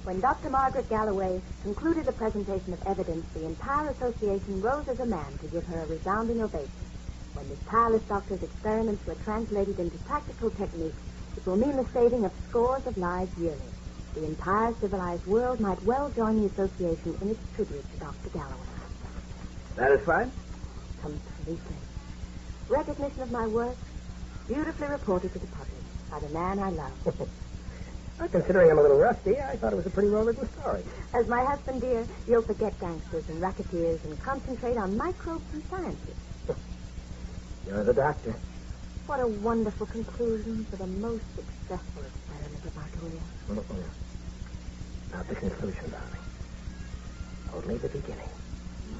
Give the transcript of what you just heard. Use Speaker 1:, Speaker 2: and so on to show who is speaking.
Speaker 1: When Dr. Margaret Galloway concluded the presentation of evidence, the entire association rose as a man to give her a resounding ovation. When this tireless doctor's experiments were translated into practical techniques, it will mean the saving of scores of lives yearly. The entire civilized world might well join the association in its tribute to Dr. Galloway.
Speaker 2: Satisfied?
Speaker 1: Completely. Recognition of my work, beautifully reported to the public by the man I love.
Speaker 2: Well, considering I'm a little rusty, I thought it was a pretty well-written story.
Speaker 1: As my husband, dear, you'll forget gangsters and racketeers and concentrate on microbes and sciences.
Speaker 2: You're the doctor.
Speaker 1: What a wonderful conclusion for the most successful experiment of our career.
Speaker 2: Not the conclusion, darling. Only the beginning.